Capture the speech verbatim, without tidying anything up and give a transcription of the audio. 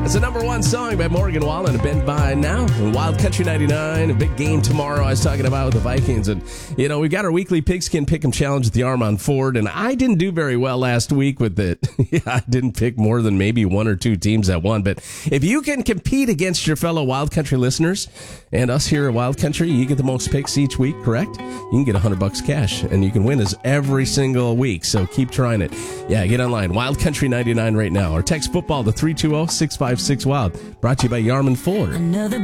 It's the number one song by Morgan Wallen, a bit by now. Wild Country ninety-nine, a big game tomorrow I was talking about with the Vikings. And, you know, we've got our weekly Pigskin Pick'em Challenge with the Armand Ford, and I didn't do very well last week with it. yeah, I didn't pick more than maybe one or two teams that won. But if you can compete against your fellow Wild Country listeners and us here at Wild Country, you get the most picks each week, correct? You can get one hundred bucks cash, and you can win us every single week. So keep trying it. Yeah, get online, Wild Country ninety-nine right now, or text football to three two zero, six five six, wild. Brought to you by Yarman Ford. Another